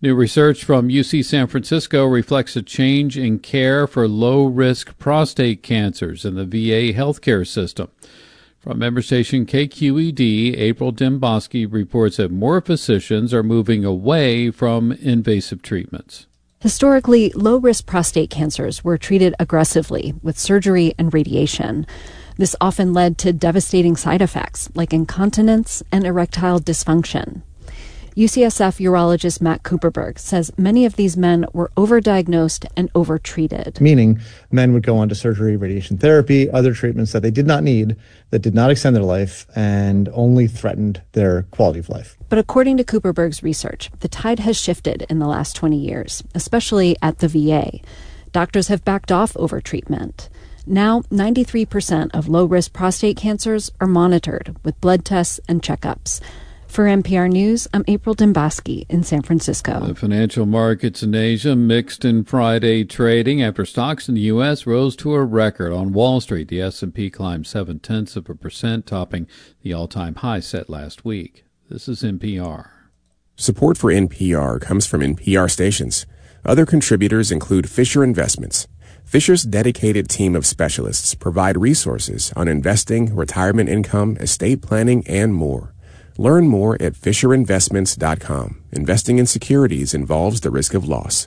New research from UC San Francisco reflects a change in care for low-risk prostate cancers in the VA healthcare system. From member station KQED, April Dembosky reports that more physicians are moving away from invasive treatments. Historically, low-risk prostate cancers were treated aggressively with surgery and radiation. This often led to devastating side effects like incontinence and erectile dysfunction. UCSF urologist Matt Cooperberg says many of these men were overdiagnosed and overtreated. Meaning men would go on to surgery, radiation therapy, other treatments that they did not need, that did not extend their life, and only threatened their quality of life. But according to Cooperberg's research, the tide has shifted in the last 20 years, especially at the VA. Doctors have backed off overtreatment. Now, 93% of low-risk prostate cancers are monitored with blood tests and checkups. For NPR News, I'm April Dembosky in San Francisco. The financial markets in Asia mixed in Friday trading after stocks in the U.S. rose to a record. On Wall Street, the S&P climbed 0.7%, topping the all-time high set last week. This is NPR. Support for NPR comes from NPR stations. Other contributors include Fisher Investments. Fisher's dedicated team of specialists provide resources on investing, retirement income, estate planning, and more. Learn more at FisherInvestments.com. Investing in securities involves the risk of loss.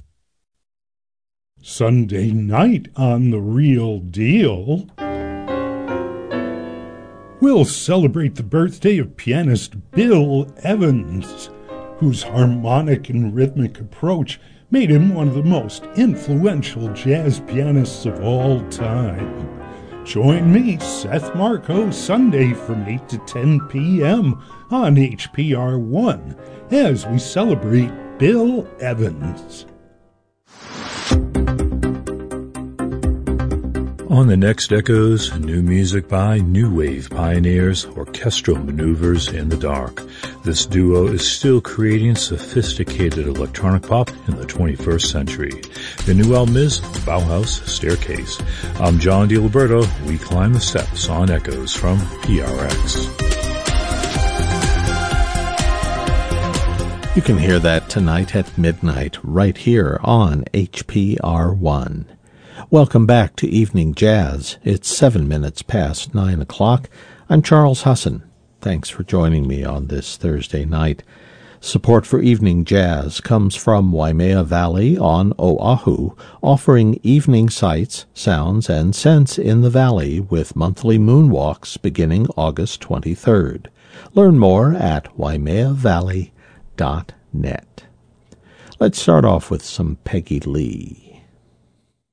Sunday night on The Real Deal, we'll celebrate the birthday of pianist Bill Evans, whose harmonic and rhythmic approach made him one of the most influential jazz pianists of all time. Join me, Seth Marco, Sunday from 8 to 10 p.m. on HPR 1 as we celebrate Bill Evans. On the next Echoes, new music by New Wave pioneers, orchestral maneuvers in the dark. This duo is still creating sophisticated electronic pop in the 21st century. The new album is Bauhaus Staircase. I'm John DiLiberto. We climb the steps on Echoes from PRX. You can hear that tonight at midnight right here on HPR 1. Welcome back to Evening Jazz. It's 7 minutes past 9 o'clock. I'm Charles Husson. Thanks for joining me on this Thursday night. Support for Evening Jazz comes from Waimea Valley on Oahu, offering evening sights, sounds, and scents in the valley with monthly moonwalks beginning August 23rd. Learn more at waimeavalley.net. Let's start off with some Peggy Lee.